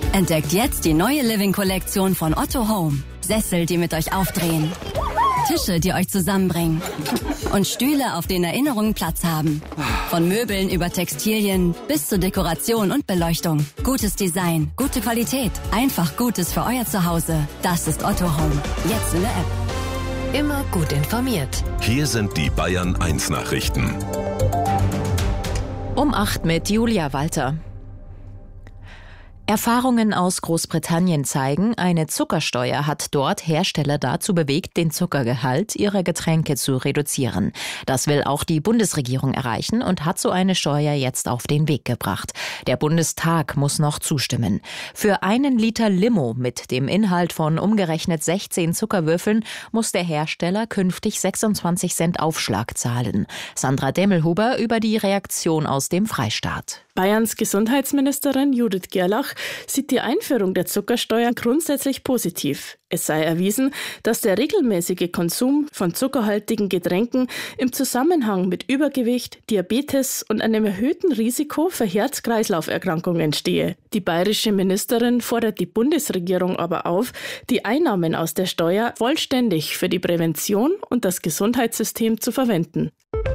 Entdeckt jetzt die neue Living-Kollektion von Otto Home. Sessel, die mit euch aufdrehen. Tische, die euch zusammenbringen. Und Stühle, auf denen Erinnerungen Platz haben. Von Möbeln über Textilien bis zu Dekoration und Beleuchtung. Gutes Design, gute Qualität. Einfach Gutes für euer Zuhause. Das ist Otto Home. Jetzt in der App. Immer gut informiert. Hier sind die Bayern 1 Nachrichten. Um 8 mit Julia Walter. Erfahrungen aus Großbritannien zeigen, eine Zuckersteuer hat dort Hersteller dazu bewegt, den Zuckergehalt ihrer Getränke zu reduzieren. Das will auch die Bundesregierung erreichen und hat so eine Steuer jetzt auf den Weg gebracht. Der Bundestag muss noch zustimmen. Für 1 Liter Limo mit dem Inhalt von umgerechnet 16 Zuckerwürfeln muss der Hersteller künftig 26 Cent Aufschlag zahlen. Sandra Demmelhuber über die Reaktion aus dem Freistaat. Bayerns Gesundheitsministerin Judith Gerlach sieht die Einführung der Zuckersteuer grundsätzlich positiv. Es sei erwiesen, dass der regelmäßige Konsum von zuckerhaltigen Getränken im Zusammenhang mit Übergewicht, Diabetes und einem erhöhten Risiko für Herz-Kreislauf-Erkrankungen stehe. Die bayerische Ministerin fordert die Bundesregierung aber auf, die Einnahmen aus der Steuer vollständig für die Prävention und das Gesundheitssystem zu verwenden.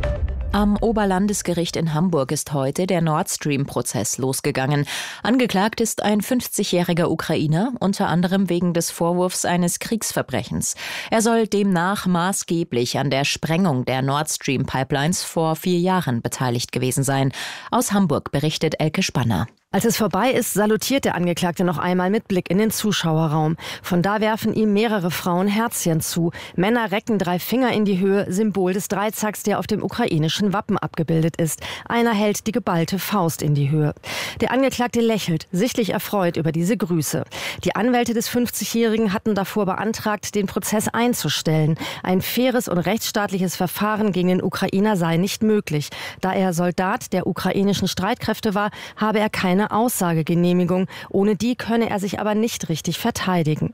Am Oberlandesgericht in Hamburg ist heute der Nord Stream-Prozess losgegangen. Angeklagt ist ein 50-jähriger Ukrainer, unter anderem wegen des Vorwurfs eines Kriegsverbrechens. Er soll demnach maßgeblich an der Sprengung der Nord Stream-Pipelines vor 4 Jahren beteiligt gewesen sein. Aus Hamburg berichtet Elke Spanner. Als es vorbei ist, salutiert der Angeklagte noch einmal mit Blick in den Zuschauerraum. Von da werfen ihm mehrere Frauen Herzchen zu. Männer recken 3 Finger in die Höhe, Symbol des Dreizacks, der auf dem ukrainischen Wappen abgebildet ist. Einer hält die geballte Faust in die Höhe. Der Angeklagte lächelt, sichtlich erfreut über diese Grüße. Die Anwälte des 50-Jährigen hatten davor beantragt, den Prozess einzustellen. Ein faires und rechtsstaatliches Verfahren gegen den Ukrainer sei nicht möglich. Da er Soldat der ukrainischen Streitkräfte war, habe er keine Aussagegenehmigung. Ohne die könne er sich aber nicht richtig verteidigen.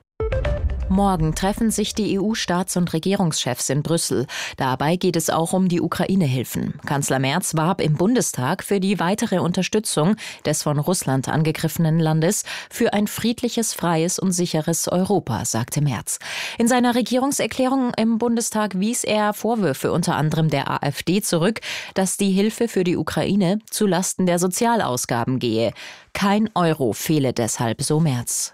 Morgen treffen sich die EU-Staats- und Regierungschefs in Brüssel. Dabei geht es auch um die Ukraine-Hilfen. Kanzler Merz warb im Bundestag für die weitere Unterstützung des von Russland angegriffenen Landes für ein friedliches, freies und sicheres Europa, sagte Merz. In seiner Regierungserklärung im Bundestag wies er Vorwürfe unter anderem der AfD zurück, dass die Hilfe für die Ukraine zu Lasten der Sozialausgaben gehe. Kein Euro fehle deshalb, so Merz.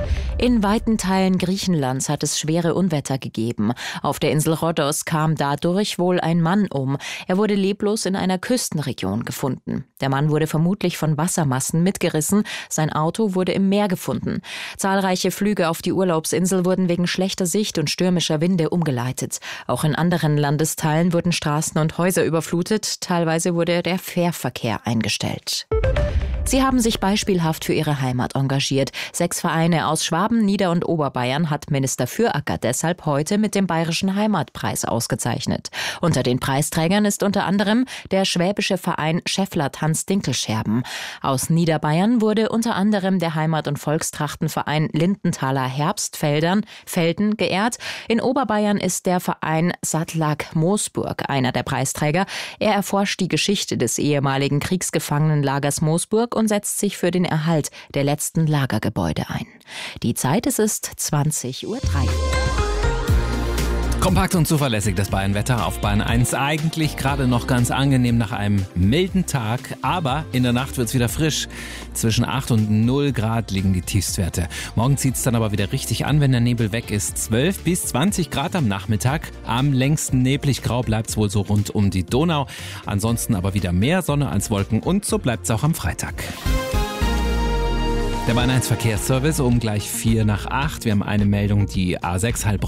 In weiten Teilen Griechenlands hat es schwere Unwetter gegeben. Auf der Insel Rhodos kam dadurch wohl ein Mann um. Er wurde leblos in einer Küstenregion gefunden. Der Mann wurde vermutlich von Wassermassen mitgerissen. Sein Auto wurde im Meer gefunden. Zahlreiche Flüge auf die Urlaubsinsel wurden wegen schlechter Sicht und stürmischer Winde umgeleitet. Auch in anderen Landesteilen wurden Straßen und Häuser überflutet. Teilweise wurde der Fährverkehr eingestellt. Sie haben sich beispielhaft für ihre Heimat engagiert. 6 Vereine aus Schwaben, Nieder- und Oberbayern hat Minister Füracker deshalb heute mit dem Bayerischen Heimatpreis ausgezeichnet. Unter den Preisträgern ist unter anderem der schwäbische Verein Scheffler Tanz Dinkelscherben. Aus Niederbayern wurde unter anderem der Heimat- und Volkstrachtenverein Lindenthaler Herbstfelden geehrt. In Oberbayern ist der Verein Sattlak Moosburg einer der Preisträger. Er erforscht die Geschichte des ehemaligen Kriegsgefangenenlagers Moosburg und setzt sich für den Erhalt der letzten Lagergebäude ein. Die Zeit, es ist 20:03 Uhr. Kompakt und zuverlässig das Bayern-Wetter auf Bayern 1. Eigentlich gerade noch ganz angenehm nach einem milden Tag, aber in der Nacht wird es wieder frisch. Zwischen 8 und 0 Grad liegen die Tiefstwerte. Morgen zieht es dann aber wieder richtig an, wenn der Nebel weg ist. 12 bis 20 Grad am Nachmittag. Am längsten neblig grau bleibt es wohl so rund um die Donau. Ansonsten aber wieder mehr Sonne als Wolken und so bleibt es auch am Freitag. Der Bayern 1 Verkehrsservice um gleich 7:45. Wir haben eine Meldung, die A6 Heilbronn